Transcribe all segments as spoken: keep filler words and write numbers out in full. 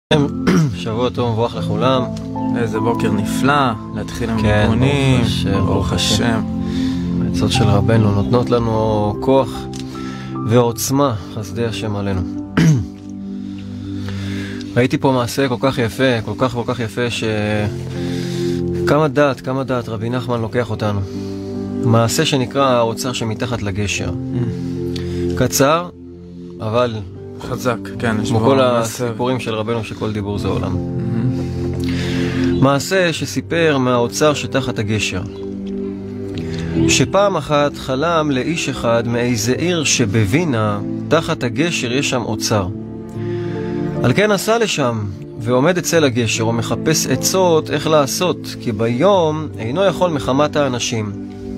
שבוע טוב ומבורך לכולם. איזה בוקר נפלא, להתחיל עם ניגונים, ברוך השם. העצות של רבנו נותנות לנו כוח ועוצמה, חסדי השם עלינו. ראיתי פה מעשה כל כך יפה, כל כך כל כך יפה, ש... כמה דעת, כמה דעת רבי נחמן לוקח אותנו. מעשה שנקרא האוצר שמתחת לגשר. קצר, אבל... חזק, כן. כמו כל הסיפורים של רבנו שכל דיבור זה עולם. מעשה שסיפר מהאוצר שתחת הגשר. שפעם אחת חלם לאיש אחד מאיזה עיר שבווינה, תחת הגשר יש שם אוצר. על כן נסע לשם, ועומד אצל הגשר ומחפש עצות איך לעשות, כי ביום אינו יכול מחמת האנשים.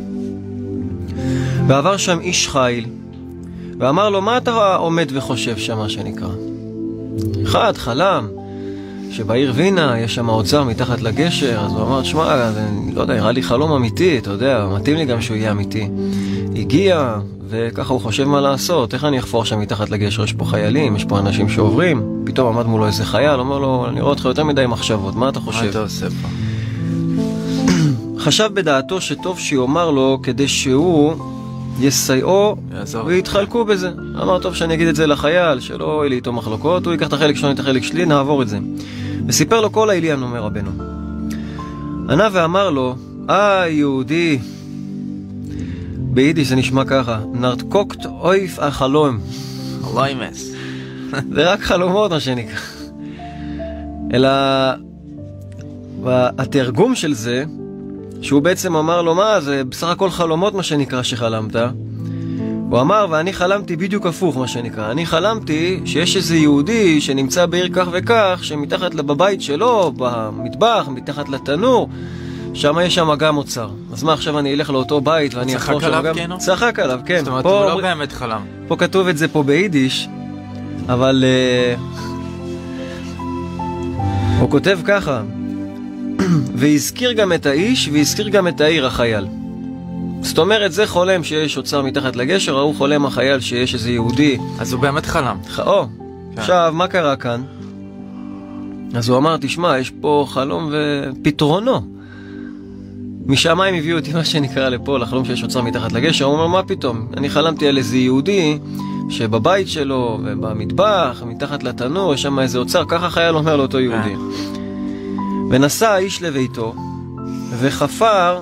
ועבר שם איש חיל, ואמר לו, מה אתה עומד וחושב שם, מה שנקרא? אחד חלם שבעיר וינה יש שם האוצר מתחת לגשר, אז הוא אמר, תשמע, אני לא יודע, נראה לי חלום אמיתי, אתה יודע, מתאים לי גם שהוא יהיה אמיתי. הגיע, וככה הוא חושב מה לעשות, איך אני אחפור שם מתחת לגשר? יש פה חיילים, יש פה אנשים שעוברים, פתאום עמד מולו איזה חייל, אומר לו, אני רואה אותך יותר מדי מחשבות, מה אתה חושב? מה אתה עושה פה? חשב בדעתו שטוב שיאמר לו, כדי שהוא יסייעו ויתחלקו בזה. אמר, טוב שאני אגיד את זה לחייל, שלא יהיה לי איתו מחלוקות, הוא ייקח את החלק שלו, את החלק שלי, נעבור את זה. וסיפר לו כל העניין, אומר רבנו. ענה ואמר לו, אה יהודי, ביידיש זה נשמע ככה, נרתקוקט אויף החלום. לא ימס. זה רק חלומות מה שנקרא. אלא התרגום של זה, שהוא בעצם אמר לו, מה, זה בסך הכל חלומות מה שנקרא שחלמת. הוא אמר, ואני חלמתי בדיוק הפוך מה שנקרא. אני חלמתי שיש איזה יהודי שנמצא בעיר כך וכך, שמתחת בבית שלו, במטבח, מתחת לתנור, שם יש שם גם אוצר. אז מה, עכשיו אני אלך לאותו בית ואני אחפור שם גם... כן, צחק עליו, כן. זאת אומרת, הוא לא באמת חלם. פה כתוב את זה פה ביידיש, אבל... הוא כותב ככה, והזכיר גם את האיש, והזכיר גם את העיר החייל. זאת אומרת, זה חולם שיש אוצר מתחת לגשר, הוא חולם החייל שיש איזה יהודי. אז הוא באמת חלם. או, כן. עכשיו, מה קרה כאן? אז הוא אמר, תשמע, יש פה חלום ופתרונו. משמיים הביאו אותי מה שנקרא לפה, לחלום שיש אוצר מתחת לגשר. הוא אומר, מה פתאום? אני חלמתי על איזה יהודי, שבבית שלו ובמטבח, מתחת לתנור, יש שם איזה אוצר, ככה חייל אומר לאותו יהודי. ונסע האיש לביתו, וחפר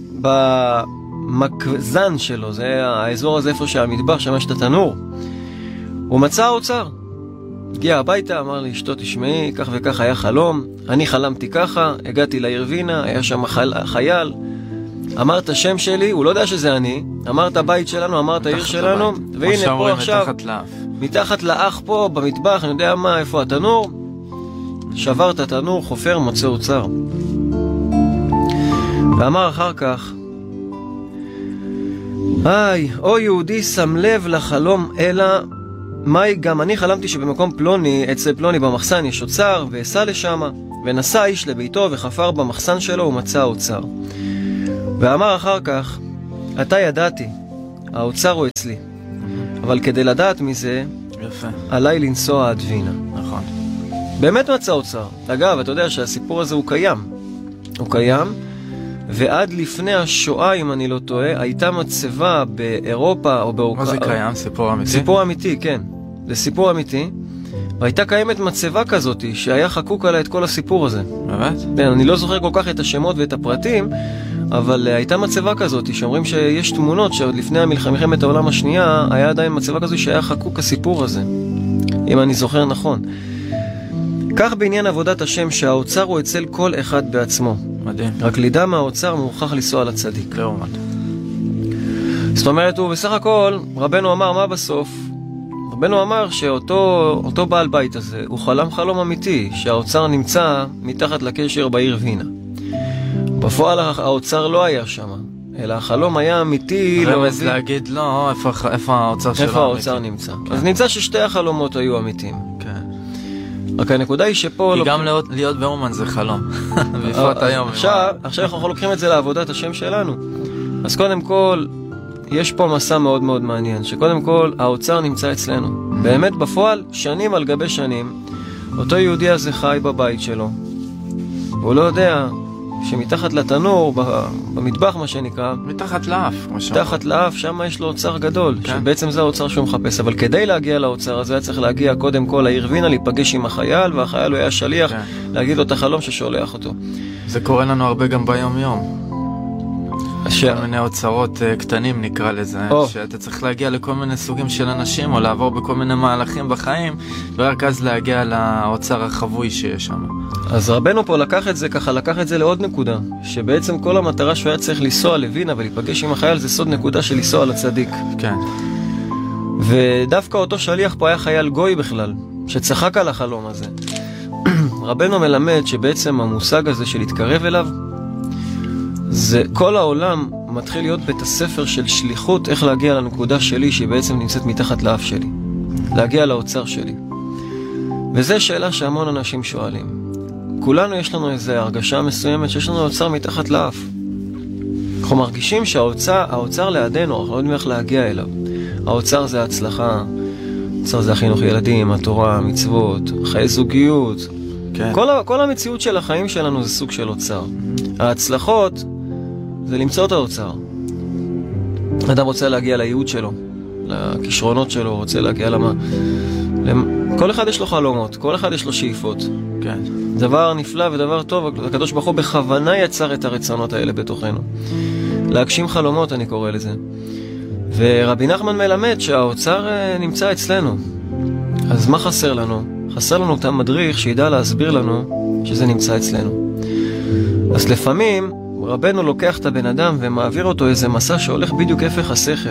במקזן שלו, זה האזור הזה איפה שהמטבח, שם יש את התנור. הוא מצא האוצר. הגיע הביתה, אמר לי, אשתו תשמעי, כך וכך היה חלום, אני חלמתי ככה, הגעתי לעיר וינה, היה שם חייל, אמר את השם שלי, הוא לא יודע שזה אני, אמר את הבית שלנו, אמר את העיר שלנו, והנה פה עכשיו, מתחת לאח פה, במטבח, אני יודע מה, איפה התנור, שבר את התנור, חופר, מוצא אוצר. ואמר אחר כך, היי, או יהודי שם לב לחלום אלא, מהי גם אני חלמתי שבמקום פלוני, אצל פלוני במחסן יש אוצר, ועשה לשם, ונסע איש לביתו וחפר במחסן שלו ומצא אוצר. ואמר אחר כך, אתה ידעתי, האוצר הוא אצלי, אבל כדי לדעת מזה, יפה. עליי לנסוע עד וינה. נכון. באמת מצא אוצר. אגב, אתה יודע שהסיפור הזה הוא קיים. הוא קיים, ועד לפני השואה, אם אני לא טועה, הייתה מצבה באירופה או באוקראינה. מה זה קיים? סיפור אמיתי? סיפור אמיתי, כן. זה סיפור אמיתי. והייתה קיימת מצבה כזאת, שהיה חקוק עליה את כל הסיפור הזה. באמת? כן, אני לא זוכר כל כך את השמות ואת הפרטים, אבל uh, הייתה מצבה כזאת, שאומרים שיש תמונות שעוד לפני המלחמת העולם השנייה, היה עדיין מצבה כזאת שהיה חקוק הסיפור הזה. אם אני זוכר נכון. כך בעניין עבודת השם שהאוצר הוא אצל כל אחד בעצמו. מדהים. רק לידע מהאוצר מוכרח לנסוע לצדיק. לא אומן. זאת אומרת, הוא בסך הכל, רבנו אמר מה בסוף? רבנו אמר שאותו אותו בעל בית הזה, הוא חלם חלום אמיתי, שהאוצר נמצא מתחת לקשר בעיר וינה. בפועל האוצר לא היה שם, אלא החלום היה אמיתי. רמז להגיד לא, איפה, איפה האוצר שלו? איפה האוצר נמצא. כן. אז נמצא ששתי החלומות היו אמיתיים. כן. רק הנקודה היא שפה... כי לא... גם להיות, להיות באומן זה חלום. בפרט היום. עכשיו, עכשיו אנחנו לוקחים את זה לעבודת השם שלנו. אז קודם כל, יש פה מסע מאוד מאוד מעניין, שקודם כל האוצר נמצא אצלנו. באמת בפועל, שנים על גבי שנים, אותו יהודי הזה חי בבית שלו. הוא לא יודע שמתחת לתנור, במטבח מה שנקרא, מתחת לאף, מתחת לאף, שם יש לו אוצר גדול, כן. שבעצם זה האוצר שהוא מחפש. אבל כדי להגיע לאוצר הזה, היה צריך להגיע קודם כל לעיר וינה, להיפגש עם החייל, והחייל הוא היה שליח, כן. להגיד לו את החלום ששולח אותו. זה קורה לנו הרבה גם ביום יום. כל מיני אוצרות קטנים נקרא לזה, שאתה צריך להגיע לכל מיני סוגים של אנשים, או לעבור בכל מיני מהלכים בחיים, ורק אז להגיע לאוצר החבוי שיש שם. אז רבנו פה לקח את זה ככה, לקח את זה לעוד נקודה, שבעצם כל המטרה שהוא היה צריך לנסוע לווינה ולהיפגש עם החייל, זה סוד נקודה של לנסוע לצדיק. כן. ודווקא אותו שליח פה היה חייל גוי בכלל, שצחק על החלום הזה. רבנו מלמד שבעצם המושג הזה של להתקרב אליו, זה כל העולם מתחיל להיות בית הספר של שליחות, איך להגיע לנקודה שלי שהיא בעצם נמצאת מתחת לאף שלי, להגיע לאוצר שלי. וזו שאלה שהמון אנשים שואלים. כולנו יש לנו איזו הרגשה מסוימת שיש לנו אוצר מתחת לאף. אנחנו מרגישים שהאוצר, האוצר לידינו, אנחנו לא יודעים איך להגיע אליו. האוצר זה ההצלחה, האוצר זה החינוך ילדים, התורה, המצוות, חיי זוגיות. כן. כל, כל המציאות של החיים שלנו זה סוג של אוצר. ההצלחות זה למצוא את האוצר. אדם רוצה להגיע לייעוד שלו, לכישרונות שלו, רוצה להגיע למה... כל אחד יש לו חלומות, כל אחד יש לו שאיפות. כן. דבר נפלא ודבר טוב, הקדוש ברוך הוא בכוונה יצר את הרצונות האלה בתוכנו. להגשים חלומות אני קורא לזה. ורבי נחמן מלמד שהאוצר נמצא אצלנו. אז מה חסר לנו? חסר לנו את המדריך שידע להסביר לנו שזה נמצא אצלנו. אז לפעמים רבנו לוקח את הבן אדם ומעביר אותו איזה מסע שהולך בדיוק הפך השכל.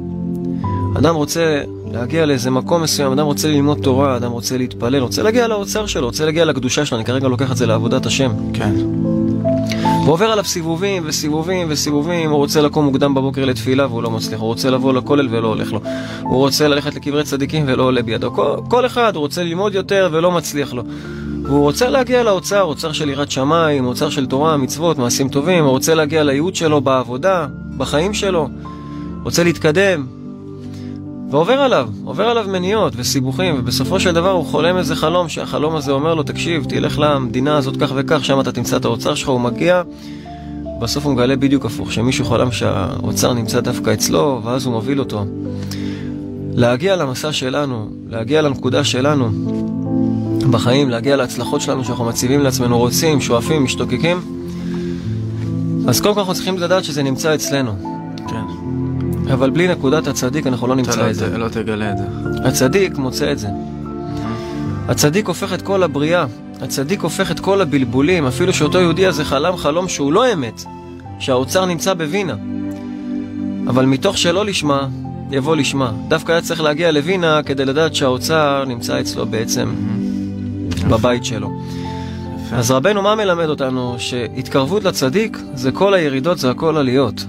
אדם רוצה להגיע לאיזה מקום מסוים, אדם רוצה ללמוד תורה, אדם רוצה להתפלל, רוצה להגיע לאוצר שלו, רוצה להגיע לקדושה שלו, אני כרגע לוקח את זה לעבודת השם. כן. הוא עובר עליו סיבובים וסיבובים וסיבובים, הוא רוצה לקום מוקדם בבוקר לתפילה והוא לא מצליח, הוא רוצה לבוא לכולל ולא הולך לו, הוא רוצה ללכת לקברי צדיקים ולא עולה בידו, כל, כל אחד הוא רוצה ללמוד יותר ולא מצליח לו. הוא רוצה להגיע לאוצר, אוצר של יראת שמיים, אוצר של תורה, מצוות, מעשים טובים, הוא רוצה להגיע לייעוד שלו בעבודה, בחיים שלו, רוצה להתקדם, ועובר עליו, עובר עליו מניעות וסיבוכים, ובסופו של דבר הוא חולם איזה חלום, שהחלום הזה אומר לו, תקשיב, תלך למדינה הזאת כך וכך, שם אתה תמצא את האוצר שלך, הוא מגיע, בסוף הוא מגלה בדיוק הפוך, שמישהו חולם שהאוצר נמצא דווקא אצלו, ואז הוא מוביל אותו. להגיע למסע שלנו, להגיע לנקודה שלנו, בחיים, להגיע להצלחות שלנו שאנחנו מציבים לעצמנו, רוצים, שואפים, משתוקקים, אז קודם כל אנחנו צריכים לדעת שזה נמצא אצלנו. כן. אבל בלי נקודת הצדיק אנחנו לא נמצא לא, את זה. לא תגלה את זה. הצדיק מוצא את זה. הצדיק הופך את כל הבריאה, הצדיק הופך את כל הבלבולים, אפילו שאותו יהודי הזה חלם חלום שהוא לא אמת, שהאוצר נמצא בווינה. אבל מתוך שלא לשמה, יבוא לשמה. דווקא היה צריך להגיע לווינה כדי לדעת שהאוצר נמצא אצלו בעצם בבית שלו. אז רבנו מה מלמד אותנו? שהתקרבות לצדיק זה כל הירידות, זה הכל עליות.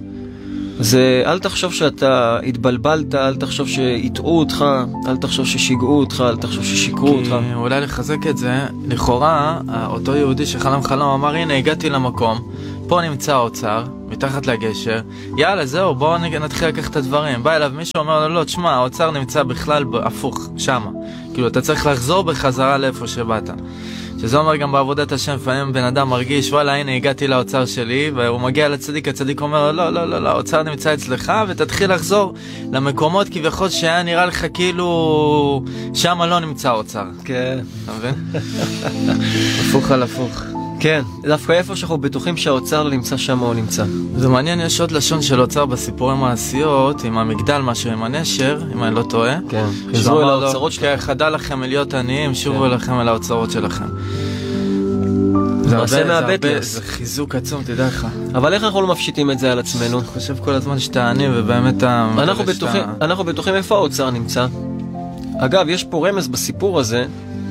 זה, אל תחשוב שאתה התבלבלת, אל תחשוב שהטעו אותך, אל תחשוב ששיגעו אותך, אל תחשוב ששיקרו אותך. כי אולי לחזק את זה, לכאורה, אותו יהודי שחלם חלום אמר, הנה הגעתי למקום, פה נמצא האוצר, מתחת לגשר, יאללה זהו, בואו נתחיל לקחת את הדברים. בא אליו מישהו אומר לו, לא, תשמע, האוצר נמצא בכלל הפוך, שמה. כאילו, אתה צריך לחזור בחזרה לאיפה שבאת. שזה אומר גם בעבודת השם, לפעמים בן אדם מרגיש, וואלה, הנה הגעתי לאוצר שלי, והוא מגיע לצדיק, הצדיק אומר, לא, לא, לא, לא, האוצר נמצא אצלך, ותתחיל לחזור למקומות כביכול שהיה נראה לך כאילו, שם לא נמצא האוצר. כן. אתה מבין? הפוך על הפוך. כן, דווקא איפה שאנחנו בטוחים שהאוצר לא נמצא שם הוא נמצא. זה מעניין, יש עוד לשון של אוצר בסיפורי מעשיות, עם המגדל, משהו עם הנשר, אם אני לא טועה. כן, חזרו אל האוצרות שלכם. חדל לכם להיות עניים, שובו לכם אל האוצרות שלכם. זה מעשה מהבטלס. זה חיזוק עצום, תדע לך. אבל איך אנחנו לא מפשיטים את זה על עצמנו? אני חושב כל הזמן שאתה עני, ובאמת אתה... אנחנו בטוחים איפה האוצר נמצא. אגב, יש פה רמז בסיפור הזה,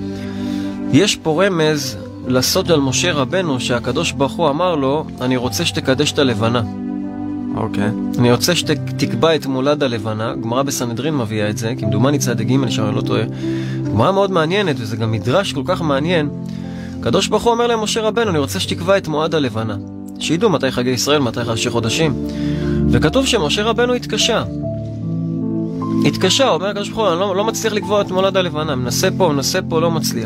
יש פה רמז לסוד על משה רבנו, שהקדוש ברוך הוא אמר לו, אני רוצה שתקדש את הלבנה. אוקיי. אני רוצה שתקבע את מולד הלבנה. גמרא בסנהדרין מביאה את זה, כי מדומני צדיק ג' שאני לא טועה. גמרא מאוד מעניינת, וזה גם מדרש כל כך מעניין. הקדוש ברוך הוא אומר למשה רבנו, אני רוצה שתקבע את מועד הלבנה. שידעו מתי חגי ישראל, מתי חגי חודשים. וכתוב שמשה רבנו התקשה. התקשה, הוא אומר הקדוש ברוך הוא, אני לא, לא מצליח לקבוע את מולד הלבנה, מנסה פה, מנסה פה, לא מצליח.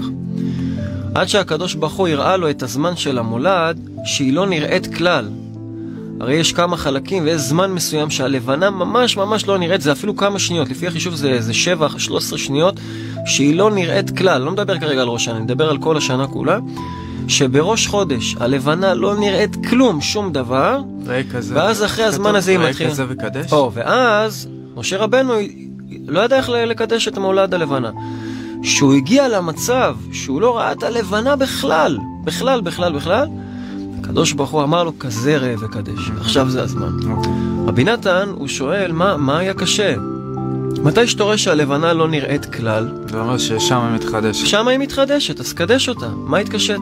עד שהקדוש ברוך הוא יראה לו את הזמן של המולד, שהיא לא נראית כלל. הרי יש כמה חלקים ויש זמן מסוים שהלבנה ממש ממש לא נראית, זה אפילו כמה שניות, לפי החישוב זה, זה שבע, שלוש עשרה שניות, שהיא לא נראית כלל. לא מדבר כרגע על ראש השנה, אני מדבר על כל השנה כולה, שבראש חודש הלבנה לא נראית כלום, שום דבר, ואז אחרי הזמן הזה היא מתחילה. או, ואז משה רבנו לא ידע איך לקדש את המולד הלבנה. שהוא הגיע למצב שהוא לא ראה את הלבנה בכלל, בכלל, בכלל, בכלל, הקדוש ברוך הוא אמר לו, כזה ראה וקדש. עכשיו זה הזמן. רבי נתן, הוא שואל, מה, מה היה קשה? מתי שאתה רואה שהלבנה לא נראית כלל? זה אומר ששם היא מתחדשת. שם היא מתחדשת, אז קדש אותה. מה התקשת?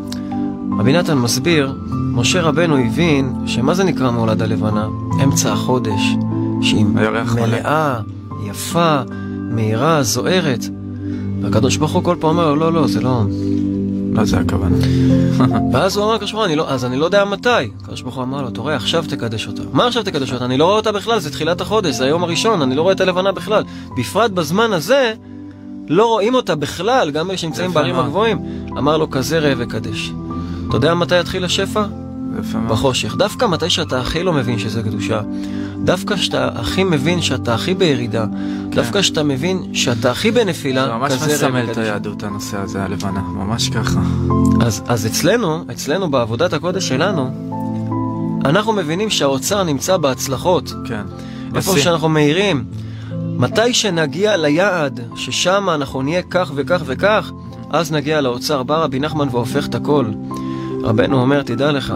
רבי נתן מסביר, משה רבנו הבין שמה זה נקרא מולד הלבנה? אמצע החודש, שהיא מלאה, יפה, מהירה, זוהרת. והקדוש ברוך הוא כל פעם אומר לו, לא, לא, זה לא... לא, זה הכוונה. ואז הוא אמר, הקדוש ברוך הוא, אז אני לא יודע מתי. הקדוש ברוך הוא אמר לו, תראה, עכשיו תקדש אותה. מה עכשיו תקדש אותה? אני לא רואה אותה בכלל, זה תחילת החודש, זה היום הראשון, אני לא רואה את הלבנה בכלל. בפרט בזמן הזה, לא רואים אותה בכלל, גם אלה שנמצאים בערים הגבוהים. אמר לו, כזה ראה וקדש. אתה יודע מתי יתחיל השפע? בחושך. דווקא מתי שאתה הכי לא מבין שזה קדושה. דווקא שאתה הכי מבין שאתה הכי בירידה, כן. דווקא שאתה מבין שאתה הכי בנפילה, זה ממש מסמל את היהדות הנושא הזה, הלבנה, ממש ככה. אז, אז אצלנו, אצלנו בעבודת הקודש שלנו, אנחנו מבינים שהאוצר נמצא בהצלחות. כן. איפה בסי. שאנחנו מהירים, מתי שנגיע ליעד, ששם אנחנו נהיה כך וכך וכך, אז נגיע לאוצר. בא רבי נחמן והופך את הכל. רבנו אומר, תדע לך,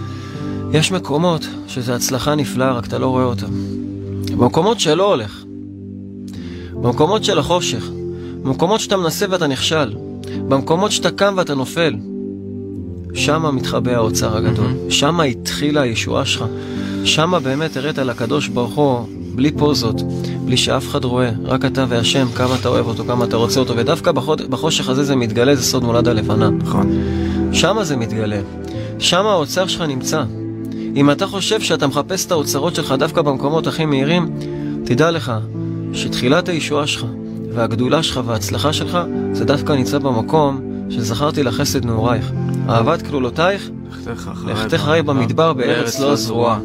יש מקומות שזה הצלחה נפלאה, רק אתה לא רואה אותם. במקומות שלא הולך, במקומות של החושך, במקומות שאתה מנסה ואתה נכשל, במקומות שאתה קם ואתה נופל, שמה מתחבא האוצר הגדול. שמה התחילה הישועה שלך. שמה באמת הראת לקדוש ברוך הוא, בלי פוזות, בלי שאף אחד רואה, רק אתה והשם, כמה אתה אוהב אותו, כמה אתה רוצה אותו, ודווקא בחושך הזה זה מתגלה, זה סוד מולד הלבנה. נכון. שמה זה מתגלה. שמה האוצר שלך נמצא. אם אתה חושב שאתה מחפש את האוצרות שלך דווקא במקומות הכי מהירים, תדע לך שתחילת הישועה שלך והגדולה שלך וההצלחה שלך זה דווקא נמצא במקום שזכרתי לחסד נעורייך. אהבת כלולותייך, לכתך אחרי במדבר בארץ לא זרועה.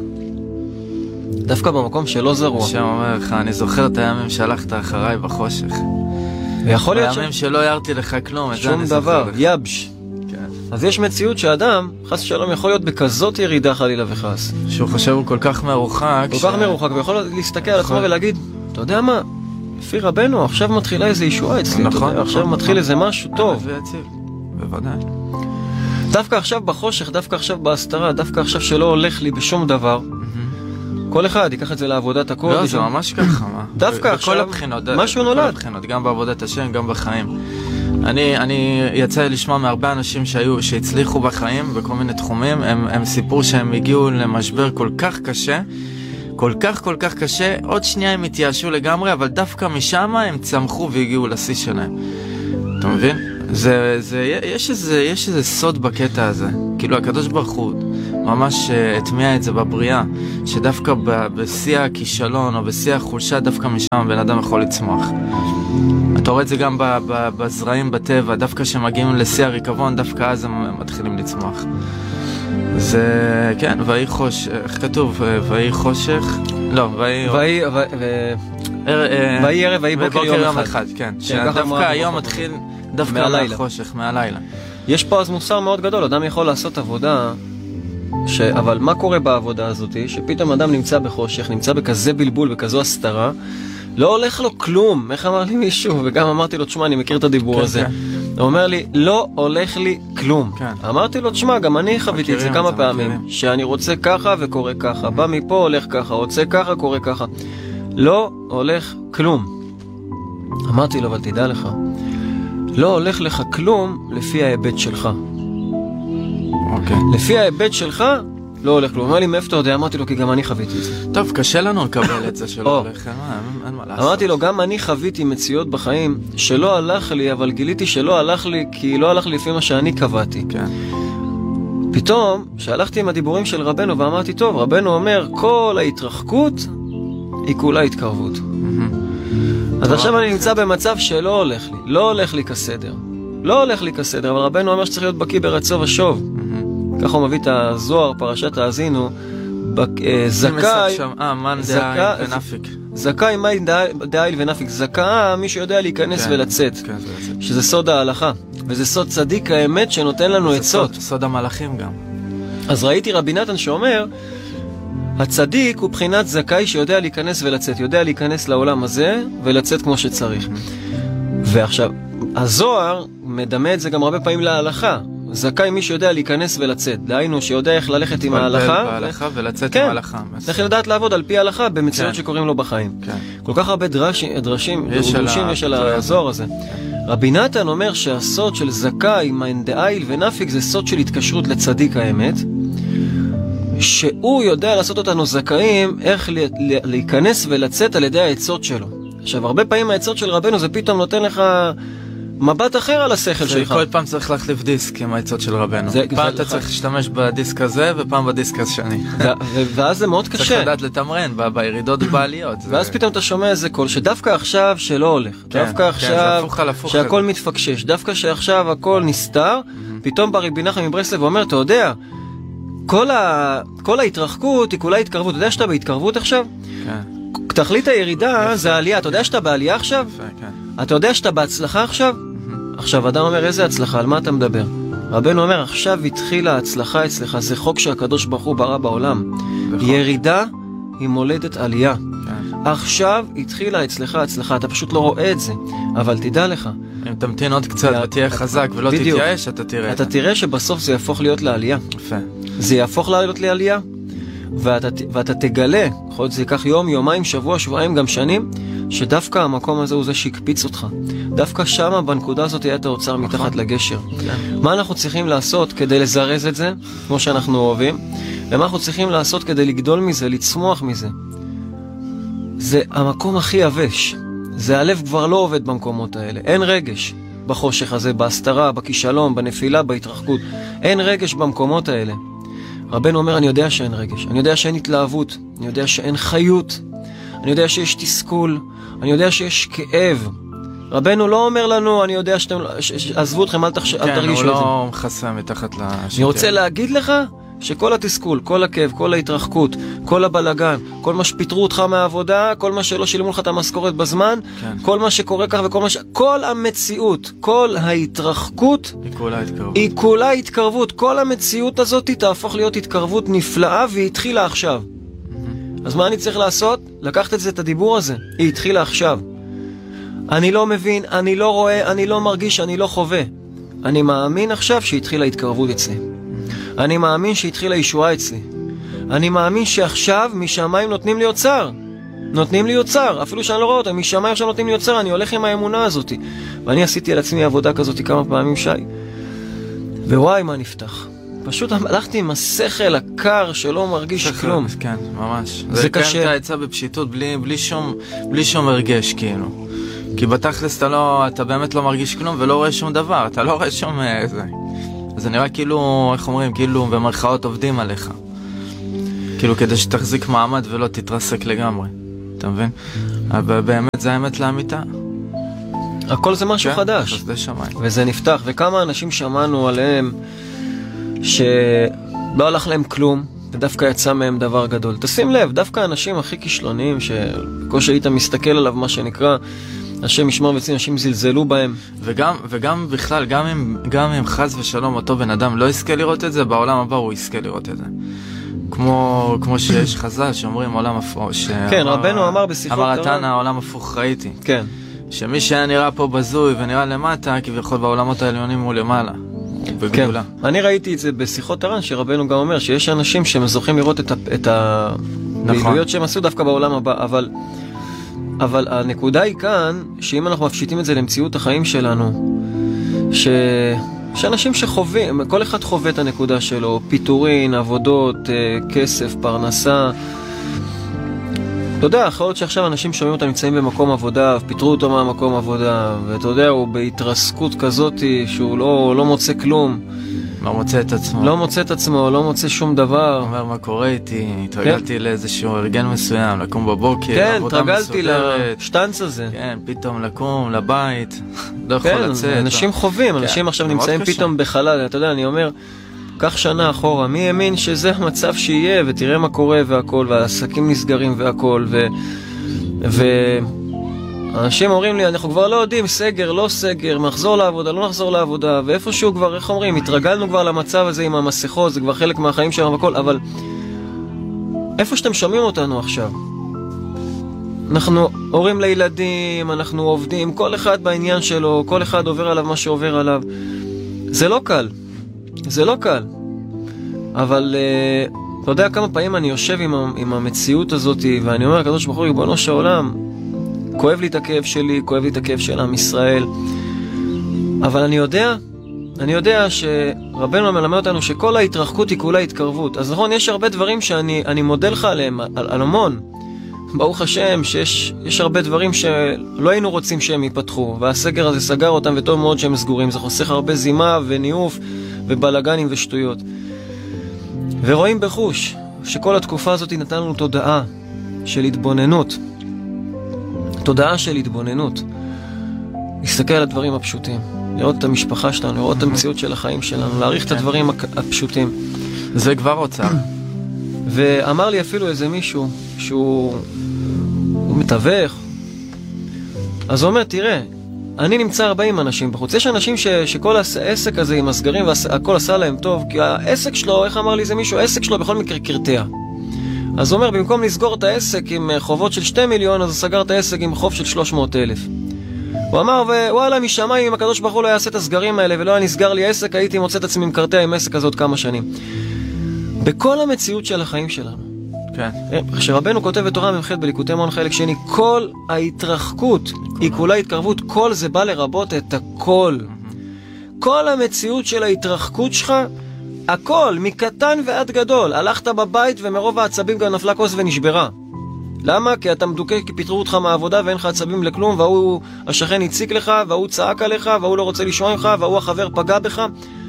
דווקא במקום שלא זרוע. השם אומר לך, אני זוכר את הימים שהלכת אחריי בחושך. ויכול להיות הימים שלא ירתי לך כלום, שום דבר, יבש. אז יש מציאות שאדם, חס ושלום, יכול להיות בכזאת ירידה חלילה וחס. שהוא חושב הוא כל כך מרוחק. כל כך מרוחק, ויכול להסתכל על עצמו ולהגיד, אתה יודע מה, לפי רבנו, עכשיו מתחילה איזו ישועה אצלי. נכון. עכשיו מתחיל איזה משהו טוב. בוודאי. דווקא עכשיו בחושך, דווקא עכשיו בהסתרה, דווקא עכשיו שלא הולך לי בשום דבר. כל אחד ייקח את זה לעבודת הקודש. לא, זה ממש ככה. דווקא עכשיו, משהו נולד. גם בעבודת השם, גם בחיים. אני, אני יצא לשמוע מהרבה אנשים שהיו, שהצליחו בחיים בכל מיני תחומים, הם, הם סיפרו שהם הגיעו למשבר כל כך קשה, כל כך כל כך קשה, עוד שנייה הם התייאשו לגמרי, אבל דווקא משם הם צמחו והגיעו לשיא שלהם. אתה מבין? זה, זה, יש איזה, יש איזה סוד בקטע הזה. כאילו הקדוש ברוך הוא ממש הטמיע את זה בבריאה, שדווקא בשיא הכישלון או בשיא החולשה, דווקא משם בן אדם יכול לצמוח. אתה רואה את זה גם בזרעים בטבע, דווקא שמגיעים לשיא הריקבון, דווקא אז הם מתחילים לצמוח. זה, כן, ואי חושך, איך כתוב? ואי חושך? לא, ואי... ואי... ואי ערב, ואי בוקר יום אחד. כן, שדווקא היום מתחיל דווקא מהחושך, מהלילה. יש פה אז מוסר מאוד גדול, אדם יכול לעשות עבודה, ש... אבל מה קורה בעבודה הזאת? שפתאום אדם נמצא בחושך, נמצא בכזה בלבול, בכזו הסתרה, לא הולך לו כלום. איך אמר לי מישהו, וגם אמרתי לו, תשמע, אני מכיר את הדיבור כן, הזה. כן. הוא אומר לי, לא הולך לי כלום. כן. אמרתי לו, תשמע, גם אני חוויתי את זה כמה פעמים, מכירים. שאני רוצה ככה וקורה ככה, בא מפה הולך ככה, רוצה ככה, קורה ככה. לא הולך כלום. אמרתי לו, אבל תדע לך, לא הולך לך כלום לפי ההיבט שלך. אוקיי. לפי ההיבט שלך, לא הולך כלום. אמר לי, מאיפה אתה יודע? אמרתי לו, כי גם אני חוויתי את זה. טוב, קשה לנו לקבל את זה שלא הולך. אין מה לעשות. אמרתי לו, גם אני חוויתי מציאות בחיים שלא הלך לי, אבל גיליתי שלא הלך לי, כי לא הלך לי לפי מה שאני קבעתי. כן. פתאום, שהלכתי עם הדיבורים של רבנו, ואמרתי, טוב, רבנו אומר, כל ההתרחקות היא כולה התקרבות. אז עכשיו אני נמצא במצב שלא הולך לי, לא הולך לי כסדר. לא הולך לי כסדר, אבל רבנו אומר שצריך להיות בקיא ברצו ושוב. ככה הוא מביא את הזוהר, פרשת האזינו, זכאי, אה, מן דאיל ונפיק. זכאי מן דאיל ונפיק. זכאה, מי שיודע להיכנס ולצאת. שזה סוד ההלכה. וזה סוד צדיק האמת שנותן לנו עצות. סוד המלאכים גם. אז ראיתי רבי נתן שאומר, הצדיק הוא בחינת זכאי שיודע להיכנס ולצאת. יודע להיכנס לעולם הזה ולצאת כמו שצריך. ועכשיו, הזוהר מדמה את זה גם הרבה פעמים להלכה. זכאי מי שיודע להיכנס ולצאת. דהיינו שיודע איך ללכת עם ההלכה. בהלכה ולצאת עם ההלכה. צריך לדעת לעבוד על פי ההלכה במציאות שקוראים לו בחיים. כל כך הרבה דרשים ודרושים יש על הזוהר הזה. רבי נתן אומר שהסוד של זכאי, מן דאיל ונפיק זה סוד של התקשרות לצדיק האמת, שהוא יודע לעשות אותנו זכאים איך להיכנס ולצאת על ידי העצות שלו. עכשיו, הרבה פעמים העצות של רבנו זה פתאום נותן לך מבט אחר על השכל שלך. כל פעם צריך להחליף דיסק עם העצות של רבנו. פעם אתה צריך להשתמש בדיסק הזה ופעם בדיסק השני. ואז זה מאוד קשה. צריך לדעת לתמרן בירידות ובעליות. ואז פתאום אתה שומע איזה קול שדווקא עכשיו שלא הולך. דווקא עכשיו שהכל מתפקשש. דווקא שעכשיו הכל נסתר. פתאום בא רבי נחמן מברסלב ואומר, אתה יודע, כל ההתרחקות היא כולה התקרבות. אתה יודע שאתה בהתקרבות עכשיו? כן. תכלית הירידה זה העלייה. אתה יודע שאתה בעלייה עכשיו? אתה יודע שאתה בהצלחה עכשיו? עכשיו, אדם אומר, איזה הצלחה? על מה אתה מדבר? רבנו אומר, עכשיו התחילה ההצלחה אצלך. זה חוק שהקדוש ברוך הוא ברא בעולם. ירידה היא מולדת עלייה. עכשיו התחילה אצלך הצלחה. אתה פשוט לא רואה את זה. אבל תדע לך. אם תמתין עוד קצת ותהיה חזק ולא תתייאש, אתה תראה. אתה תראה שבסוף זה יהפוך להיות לעלייה. יפה. זה יהפוך להיות לעלייה. ואתה, ואתה תגלה, יכול להיות זה ייקח יום, יומיים, שבוע, שבועיים, גם שנים, שדווקא המקום הזה הוא זה שיקפיץ אותך. דווקא שמה, בנקודה הזאת, היה את האוצר מתחת לגשר. מה אנחנו צריכים לעשות כדי לזרז את זה, כמו שאנחנו אוהבים, ומה אנחנו צריכים לעשות כדי לגדול מזה, לצמוח מזה? זה המקום הכי יבש. זה הלב כבר לא עובד במקומות האלה. אין רגש בחושך הזה, בהסתרה, בכישלון, בנפילה, בהתרחקות. אין רגש במקומות האלה. רבנו אומר, אני יודע שאין רגש, אני יודע שאין התלהבות, אני יודע שאין חיות, אני יודע שיש תסכול, אני יודע שיש כאב. רבנו לא אומר לנו, אני יודע שאתם, עזבו אתכם, אל תרגישו את זה. כן, הוא לא מחסה מתחת לשקר. אני רוצה להגיד לך שכל התסכול, כל הכאב, כל ההתרחקות, כל הבלגן, כל מה שפיטרו אותך מהעבודה, כל מה שלא שילמו לך את המשכורת בזמן, כן. כל מה שקורה כך וכל מה ש... כל המציאות, כל ההתרחקות, היא כולה התקרבות. היא כולה התקרבות. כל המציאות הזאת תהפוך להיות התקרבות נפלאה, והיא התחילה עכשיו. Mm-hmm. אז מה אני צריך לעשות? לקחת את זה, את הדיבור הזה. היא התחילה עכשיו. אני לא מבין, אני לא רואה, אני לא מרגיש, אני לא חווה. אני מאמין עכשיו שהתחילה התקרבות אצלי. אני מאמין שהתחילה ישועה אצלי. אני מאמין שעכשיו משמיים נותנים לי יוצר. נותנים לי יוצר. אפילו שאני לא רואה אותם, משמיים עכשיו נותנים לי יוצר. אני הולך עם האמונה הזאת. ואני עשיתי על עצמי עבודה כזאת כמה פעמים, שי. ווואי, מה נפתח. פשוט הלכתי עם השכל הקר שלא מרגיש שכל, כלום. כן, ממש. זה, זה קשה. אתה יצא בפשיטות בלי, בלי שום, בלי שום הרגש, כאילו. כי בתכלס אתה לא, אתה באמת לא מרגיש כלום ולא רואה שום דבר. אתה לא רואה שום איזה. זה נראה כאילו, איך אומרים, כאילו במרכאות עובדים עליך. כאילו כדי שתחזיק מעמד ולא תתרסק לגמרי. אתה מבין? אבל באמת זה האמת לאמיתה. הכל זה משהו כן, חדש. חסדי שמיים. וזה נפתח. וכמה אנשים שמענו עליהם שלא הלך להם כלום, ודווקא יצא מהם דבר גדול. תשים לב, דווקא האנשים הכי כישלוניים, שקושי היית מסתכל עליו, מה שנקרא, השם ישמור וצין, אנשים זלזלו בהם. וגם, וגם בכלל, גם אם, גם אם חס ושלום אותו בן אדם לא יזכה לראות את זה, בעולם הבא הוא יזכה לראות את זה. כמו, כמו שיש חז"ל שאומרים עולם הפוך. כן, רבנו אמר בשיחות אמר התנא, העולם הפוך ראיתי. כן. שמי שהיה נראה פה בזוי ונראה למטה, כביכול בעולמות העליונים הוא למעלה. כן. אני ראיתי את זה בשיחות הר"ן, שרבנו גם אומר שיש אנשים שהם זוכים לראות את, את הפעילויות שהם עשו דווקא בעולם הבא, אבל... אבל הנקודה היא כאן, שאם אנחנו מפשיטים את זה למציאות החיים שלנו, ש... שאנשים שחווים, כל אחד חווה את הנקודה שלו, פיטורין, עבודות, כסף, פרנסה. אתה יודע, יכול להיות שעכשיו אנשים שומעים אותם נמצאים במקום עבודה, פיטרו אותו מהמקום עבודה, ואתה יודע, הוא בהתרסקות כזאת שהוא לא, לא מוצא כלום. לא מוצא את עצמו. לא מוצא את עצמו, לא מוצא שום דבר. אומר, מה קורה איתי? התרגלתי כן. לאיזשהו ארגן מסוים, לקום בבוקר, כן, התרגלתי לשטנץ הזה. כן, פתאום לקום לבית, לא יכול כן, לצאת. אנשים לא. חווים, כן, אנשים עכשיו נמצאים קשה. פתאום בחלל, אתה יודע, אני אומר, כך שנה אחורה, מי האמין שזה המצב שיהיה, ותראה מה קורה והכל, והעסקים נסגרים והכל, ו... ו... אנשים אומרים לי, אנחנו כבר לא יודעים, סגר, לא סגר, נחזור לעבודה, לא נחזור לעבודה, ואיפשהו כבר, איך אומרים, התרגלנו כבר למצב הזה עם המסכות, זה כבר חלק מהחיים שלנו והכל, אבל איפה שאתם שומעים אותנו עכשיו? אנחנו הורים לילדים, אנחנו עובדים, כל אחד בעניין שלו, כל אחד עובר עליו מה שעובר עליו. זה לא קל, זה לא קל. אבל uh, אתה יודע כמה פעמים אני יושב עם, עם המציאות הזאת, ואני אומר, הקדוש ברוך הוא, ריבונו של עולם, כואב לי את הכאב שלי, כואב לי את הכאב של עם ישראל. אבל אני יודע, אני יודע שרבנו מלמד אותנו שכל ההתרחקות היא כולה התקרבות. אז נכון, יש הרבה דברים שאני אני מודה לך עליהם, על, על המון. ברוך השם שיש יש הרבה דברים שלא היינו רוצים שהם ייפתחו, והסגר הזה סגר אותם וטוב מאוד שהם סגורים. זה חוסך הרבה זימה וניאוף ובלגנים ושטויות. ורואים בחוש שכל התקופה הזאת נתנה לנו תודעה של התבוננות. תודעה של התבוננות. להסתכל על הדברים הפשוטים. לראות את המשפחה שלנו, לראות את המציאות של החיים שלנו, להעריך את הדברים הפשוטים. זה כבר רוצה. ואמר לי אפילו איזה מישהו שהוא הוא מתווך. אז הוא אומר, תראה, אני נמצא ארבעים אנשים בחוץ. יש אנשים ש, שכל העסק הזה עם הסגרים והכל עשה להם טוב, כי העסק שלו, איך אמר לי זה מישהו, העסק שלו בכל מקרה קרטע. אז הוא אומר, במקום לסגור את העסק עם חובות של שתי מיליון, אז הוא סגר את העסק עם חוב של שלוש מאות אלף. הוא אמר, ווואלה, משמיים, אם הקדוש ברוך הוא לא יעשה את הסגרים האלה ולא היה נסגר לי העסק, הייתי מוצא את עצמי עם קרטע עם עסק הזאת כמה שנים. בכל המציאות של החיים שלנו. כן. כשרבנו כותב בתורה ממחת בליקוטי מוהר"ן חלק שני, כל ההתרחקות היא כולה התקרבות, כל זה בא לרבות את הכל. כל המציאות של ההתרחקות שלך, הכל, מקטן ועד גדול. הלכת בבית ומרוב העצבים גם נפלה כוס ונשברה. למה? כי אתה מדוקה, כי פיטרו אותך מהעבודה ואין לך עצבים לכלום, והוא השכן הציק לך, והוא צעק עליך, והוא לא רוצה לשמוע ממך, והוא החבר פגע בך.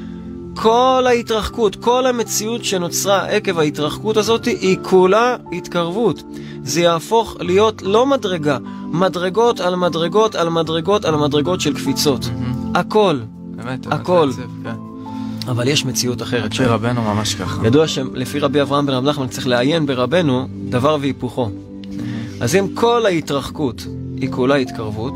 כל ההתרחקות, כל המציאות שנוצרה עקב ההתרחקות הזאת היא כולה התקרבות. זה יהפוך להיות לא מדרגה, מדרגות על מדרגות על מדרגות על מדרגות של קפיצות. הכל, הכל. אבל יש מציאות אחרת. לפי רבנו ממש ככה. ידוע שלפי רבי אברהם בן רב נחמן צריך לעיין ברבנו דבר והיפוכו. אז אם כל ההתרחקות היא כולה התקרבות,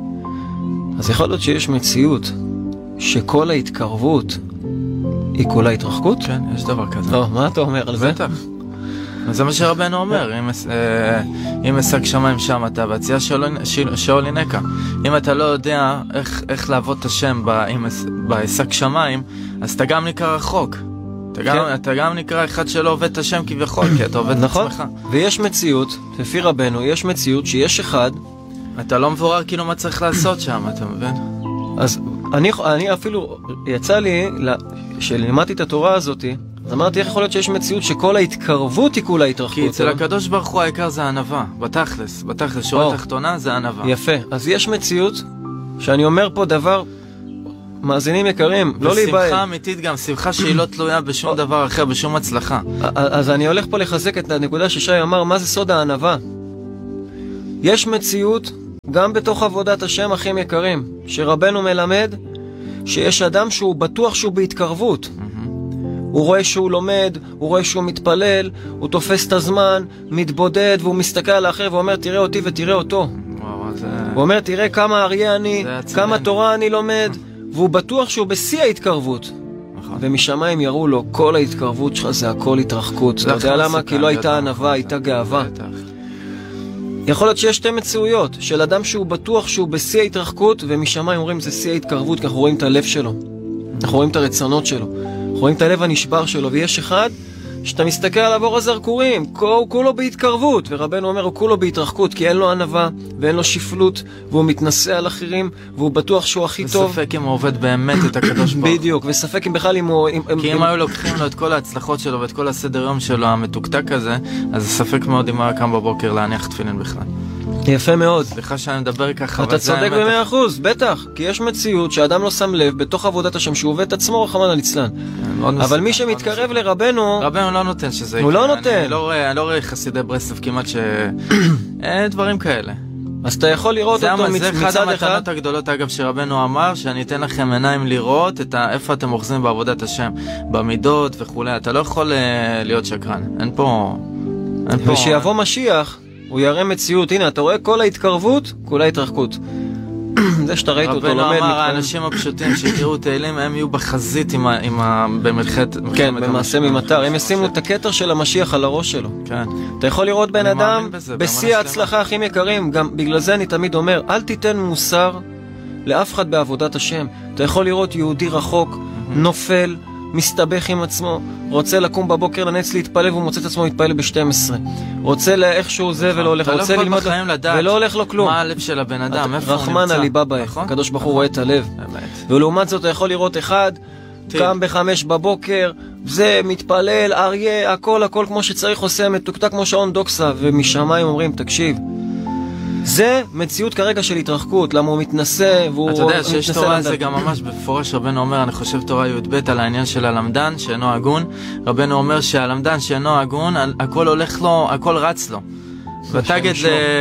אז יכול להיות שיש מציאות שכל ההתקרבות היא כולה התרחקות? כן, יש דבר כזה. לא, מה אתה אומר על זה? בטח. זה מה שרבנו אומר, אם השג שמיים שם אתה, והצייה שאול ינקה. אם אתה לא יודע איך לעבוד את השם בהשג שמיים, אז אתה גם נקרא רחוק. אתה גם נקרא אחד שלא עובד את השם כביכול, כי אתה עובד את עצמך. ויש מציאות, לפי רבנו, יש מציאות שיש אחד, אתה לא מבורר כאילו מה צריך לעשות שם, אתה מבין? אז אני, אני אפילו, יצא לי, כשלימדתי את התורה הזאת, אז אמרתי, איך יכול להיות שיש מציאות שכל ההתקרבות היא כולה התרחקות? כי אצל הקדוש ברוך הוא העיקר זה ענווה, בתכלס, בתכלס, שורה תחתונה זה ענווה. יפה, אז יש מציאות שאני אומר פה דבר, מאזינים יקרים, לא להיבהל. ושמחה אמיתית גם, שמחה שהיא לא תלויה בשום דבר אחר, בשום הצלחה. אז אני הולך פה לחזק את הנקודה ששי אמר, מה זה סוד הענווה? יש מציאות, גם בתוך עבודת השם אחים יקרים, שרבנו מלמד, שיש אדם שהוא בטוח שהוא בהתקרבות. הוא רואה שהוא לומד, הוא רואה שהוא מתפלל, הוא תופס את הזמן, מתבודד, והוא מסתכל על האחר ואומר, תראה אותי ותראה אותו. זה... הוא אומר, תראה כמה אריה אני, כמה תורה אני לומד, והוא בטוח שהוא בשיא ההתקרבות. ומשמיים יראו לו, כל ההתקרבות שלך זה הכל התרחקות. אתה יודע למה? כי לא הייתה ענווה, הייתה גאווה. יכול להיות שיש שתי מציאויות, של אדם שהוא בטוח שהוא בשיא ההתרחקות, ומשמיים אומרים זה שיא ההתקרבות, כי אנחנו רואים את הלב שלו. אנחנו רואים את הרצונות שלו. אנחנו רואים את הלב הנשבר שלו, ויש אחד שאתה מסתכל על עבור הזרקורים, הוא כולו בהתקרבות, ורבנו אומר הוא כולו בהתרחקות, כי אין לו ענווה ואין לו שפלות, והוא מתנשא על אחרים, והוא בטוח שהוא הכי טוב. וספק אם הוא עובד באמת את הקדוש ברוך. בדיוק, וספק אם בכלל אם הוא... כי אם היו לוקחים לו את כל ההצלחות שלו ואת כל הסדר יום שלו המתוקתק הזה, אז ספק מאוד אם היה קם בבוקר להניח תפילין בכלל. יפה מאוד. סליחה שאני מדבר ככה, אתה צודק במאה אחוז, בטח, כי יש מציאות שאדם לא שם לב בתוך עבודת השם שהוא עובד את עצמו רחמן על ליצלן. אבל מי שמתקרב לרבנו, רבנו לא נותן שזה יקרה. הוא לא נותן. אני לא רואה חסידי ברסלב כמעט ש... דברים כאלה. אז אתה יכול לראות אותו מצד אחד. זה אחד המתנות הגדולות אגב שרבנו אמר, שאני אתן לכם עיניים לראות את איפה אתם אוחזים בעבודת השם, במידות וכו'. אתה לא יכול להיות שקרן. אין פה... ושיבוא משיח, הוא יראה מציאות. הנה, אתה רואה כל ההתקרבות, כולה התרחקות. זה שאתה ראית אותו לומד. רבנו אמר, האנשים הפשוטים שיקראו תהילים, הם יהיו בחזית במלחמת... כן, במעשה ממטר. הם ישימו את הכתר של המשיח על הראש שלו. כן. אתה יכול לראות בן אדם בשיא ההצלחה הכי יקרים. גם בגלל זה אני תמיד אומר, אל תיתן מוסר לאף אחד בעבודת השם. אתה יכול לראות יהודי רחוק, נופל, מסתבך עם עצמו, רוצה לקום בבוקר לנץ להתפלל והוא מוצא את עצמו להתפלל ב-שתים עשרה. רוצה לאיכשהו זה ולא הולך, רוצה ללמוד ולא הולך לו כלום. מה הלב של הבן אדם, איפה הוא נמצא? רחמן הליבה באף, הקדוש ברוך הוא רואה את הלב. ולעומת זאת אתה יכול לראות אחד, קם בחמש בבוקר, זה מתפלל, אריה, הכל הכל כמו שצריך עושה, מתוקתק כמו שעון דוקסה, ומשמיים אומרים, תקשיב, זה מציאות כרגע של התרחקות, למה הוא מתנסה והוא... אתה יודע שיש תורה על זה גם ממש בפורש, רבנו אומר, אני חושב תורה י' ב' על העניין של הלמדן שאינו הגון, רבנו אומר שהלמדן שאינו הגון, הכל הולך לו, הכל רץ לו. ותגד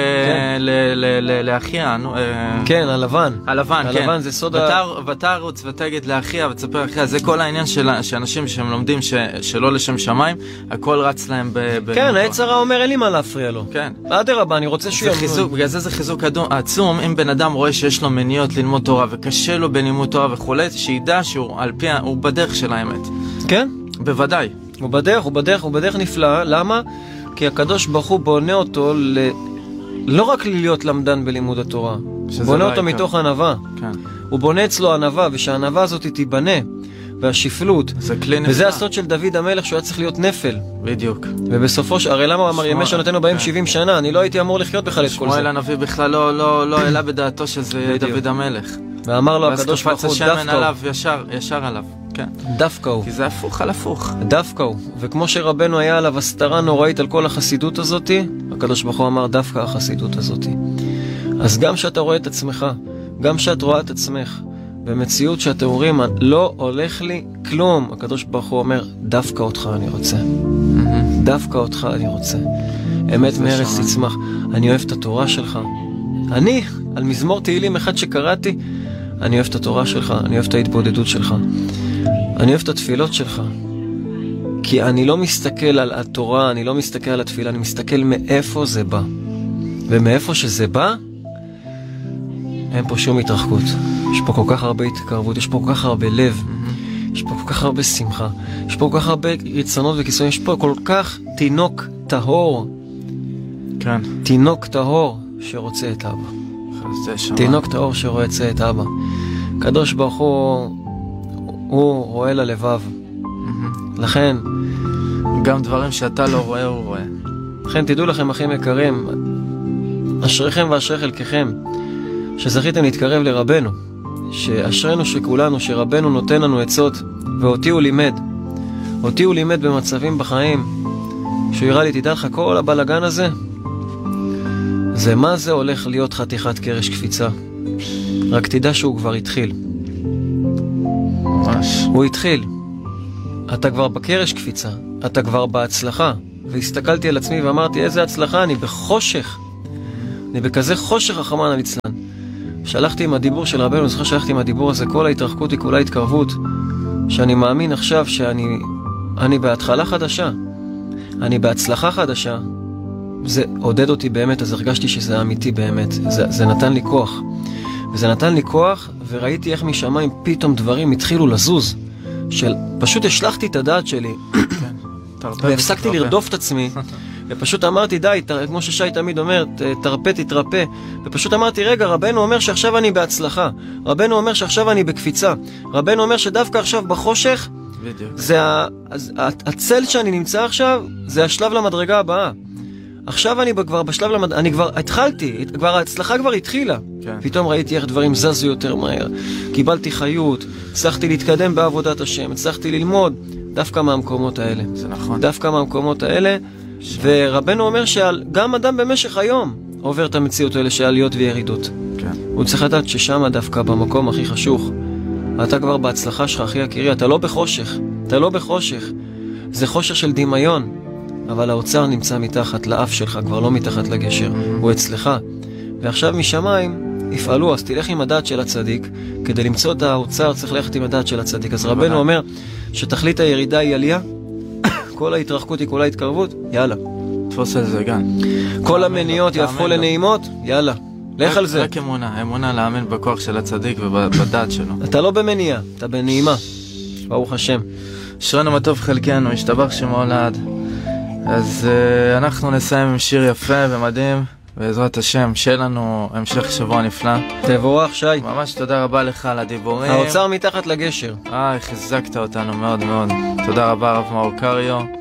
לאחיה, כן, הלבן. הלבן, כן. הלבן זה סוד ה... ותרוץ ותגד לאחיה ותספר לאחיה, זה כל העניין שאנשים שהם לומדים שלא לשם שמיים, הכל רץ להם ב... כן, היצר אומר, אין לי מה להפריע לו. כן. אדרבה, אני רוצה שהוא יחזוק, בגלל זה זה חיזוק עצום, אם בן אדם רואה שיש לו מניות ללמוד תורה וקשה לו בלימוד תורה וכולי, שידע שהוא על פי, הוא בדרך של האמת. כן? בוודאי. הוא בדרך, הוא בדרך, הוא בדרך נפלא. למה? כי הקדוש ברוך הוא בונה אותו ל... לא רק להיות למדן בלימוד התורה, הוא בונה אותו מתוך ענווה. כן. הוא בונה אצלו ענווה, ושהענווה הזאת תיבנה, והשפלות. זה כלי נפלא. וזה הסוד של דוד המלך, שהוא היה צריך להיות נפל. בדיוק. ובסופו ש... הרי למה הוא אמר, ימי שנותינו בהם שבעים שנה, אני לא הייתי אמור לחיות בכלל את כל זה. שמואל הנביא בכלל לא, לא, לא העלה בדעתו שזה דוד המלך. ואמר לו הקדוש ברוך הוא, דווקא עליו, ישר, ישר עליו. כן. דווקא הוא. כי זה הפוך על הפוך. דווקא הוא. וכמו שרבנו היה עליו הסתרה נוראית על כל החסידות הזאת, הקדוש ברוך הוא אמר דווקא החסידות הזאת. אז גם שאתה רואה את עצמך, גם שאת רואה את עצמך, במציאות שאתם אומרים, לא הולך לי כלום, הקדוש ברוך הוא אומר, דווקא אותך אני רוצה. דווקא אותך אני רוצה. אמת מארץ תצמח. אני אוהב את התורה שלך. אני, על מזמור תהילים אחד שקראתי, אני אוהב את התורה שלך, אני אוהב את ההתבודדות שלך. אני אוהב את התפילות שלך. כי אני לא מסתכל על התורה, אני לא מסתכל על התפילה, אני מסתכל מאיפה זה בא. ומאיפה שזה בא, אין פה שום התרחקות. יש פה כל כך הרבה התקרבות, יש פה כל כך הרבה לב, יש פה כל כך הרבה שמחה, יש פה כל כך הרבה רצונות וכיסויים, יש פה כל כך תינוק טהור. כן. תינוק טהור שרוצה את אבא. תינוק טהור שרוצה את אבא. קדוש ברוך הוא, הוא רואה ללבב. לכן, גם דברים שאתה לא רואה, הוא רואה. לכן תדעו לכם, אחים יקרים, אשריכם ואשרי חלקכם, שזכיתם להתקרב לרבנו, שאשרנו שכולנו, שרבנו נותן לנו עצות, ואותי הוא לימד. אותי הוא לימד במצבים בחיים, שהוא יראה לי, תדע לך, כל הבלגן הזה, זה מה זה הולך להיות חתיכת קרש קפיצה. רק תדע שהוא כבר התחיל. ממש. הוא התחיל. אתה כבר בקרש קפיצה, אתה כבר בהצלחה. והסתכלתי על עצמי ואמרתי, איזה הצלחה, אני בחושך. אני בכזה חושך רחמן על ליצלן. שלחתי עם הדיבור של רבנו, אני זוכר שלחתי עם הדיבור הזה, כל ההתרחקות היא כולה התקרבות, שאני מאמין עכשיו שאני אני בהתחלה חדשה, אני בהצלחה חדשה. זה עודד אותי באמת, אז הרגשתי שזה אמיתי באמת. זה, זה נתן לי כוח. וזה נתן לי כוח, וראיתי איך משמיים פתאום דברים התחילו לזוז. של, פשוט השלחתי את הדעת שלי, והפסקתי לרדוף את עצמי, ופשוט אמרתי, די, תר, כמו ששי תמיד אומר, תרפא, תתרפא. ופשוט אמרתי, רגע, רבנו אומר שעכשיו אני בהצלחה. רבנו אומר שעכשיו אני בקפיצה. רבנו אומר שדווקא עכשיו בחושך, זה ה, הצל שאני נמצא עכשיו, זה השלב למדרגה הבאה. עכשיו אני כבר בשלב למד... אני כבר התחלתי, כבר ההצלחה כבר התחילה. כן. פתאום ראיתי איך דברים זזו יותר מהר. קיבלתי חיות, הצלחתי להתקדם בעבודת השם, הצלחתי ללמוד דווקא מהמקומות האלה. זה נכון. דווקא מהמקומות האלה. ש... ורבנו אומר שגם אדם במשך היום, עובר את המציאות האלה של עליות וירידות. כן. הוא צריך לדעת ששם דווקא במקום הכי חשוך, אתה כבר בהצלחה שלך, אחי יקירי, אתה לא בחושך, אתה לא בחושך. זה חושך של דמיון, אבל האוצר נמצא מתחת לאף שלך, כבר לא מתחת לגשר, הוא אצלך. ועכשיו משמיים יפעלו, אז תלך עם הדעת של הצדיק, כדי למצוא את האוצר צריך ללכת עם הדעת של הצדיק. אז רבנו אומר שתכלית הירידה היא עלייה, כל ההתרחקות היא כל ההתקרבות, יאללה. תפוס על זה גם. כל המניות יהפכו לנעימות, יאללה. לך על זה. רק אמונה, אמונה להאמין בכוח של הצדיק ובדעת שלו. אתה לא במניעה, אתה בנעימה. ברוך השם. אשרנו מה טוב חלקנו, השתבח שמו לעד. אז uh, אנחנו נסיים עם שיר יפה ומדהים, בעזרת השם, שיהיה לנו המשך שבוע נפלא. תבורך שי. ממש תודה רבה לך על הדיבורים. האוצר מתחת לגשר. אה, חיזקת אותנו מאוד מאוד. תודה רבה רב מאור קריו.